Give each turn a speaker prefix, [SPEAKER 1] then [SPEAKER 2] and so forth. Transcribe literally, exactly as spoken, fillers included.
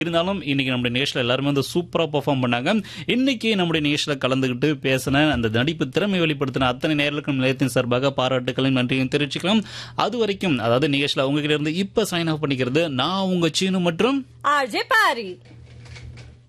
[SPEAKER 1] இருந்தாலும் இன்னைக்கு நம்முடைய நிகழ்ச்சியில் எல்லாருமே வந்து சூப்பரா பெர்ஃபார்ம் பண்ணாங்க. இன்னைக்கு நம்முடைய நிகழ்ச்சியில் கலந்துகிட்டு பேசின அந்த நடிப்பு திறமை வெளிப்படுத்தின அத்தனை நேர்களுக்கும் நிலையத்தின் சார்பாக பாராட்டுக்களையும் நன்றியும் தெரிவிச்சுக்கலாம். அது வரைக்கும் அதாவது நிகழ்ச்சியில் உங்ககிட்ட இருந்து இப்ப சைன் ஆஃப் பண்ணிக்கிறது நான் உங்க சீனு மற்றும்
[SPEAKER 2] ஆர்ஜே பாரி.